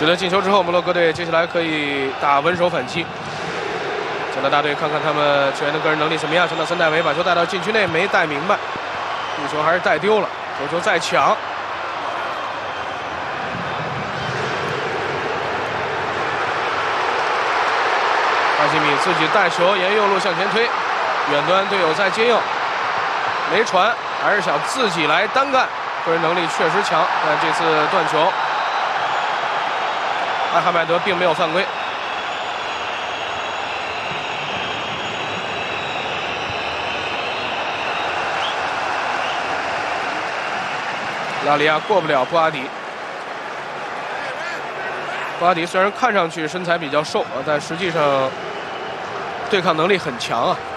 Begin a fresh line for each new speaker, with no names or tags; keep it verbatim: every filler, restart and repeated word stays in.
取得进球之后，摩洛哥队接下来可以打稳守反击。加拿大队看看他们球员的个人能力怎么样。乔纳森·戴维把球带到禁区内，没带明白，这球还是带丢了。头球再抢，哈基米自己带球沿右路向前推，远端队友在接应，没传，还是想自己来单干，个人能力确实强，但这次断球。 艾哈迈德并没有犯规。拉里亚过不了布阿迪。布阿迪虽然看上去身材比较瘦啊，但实际上对抗能力很强啊。